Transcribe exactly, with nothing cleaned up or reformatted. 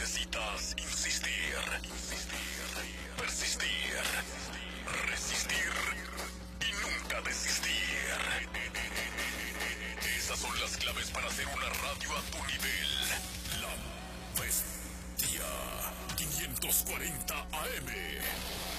necesitas insistir, insistir, persistir, resistir y nunca desistir. Esas son las claves para hacer una radio a tu nivel. La Bestia quinientos cuarenta A M.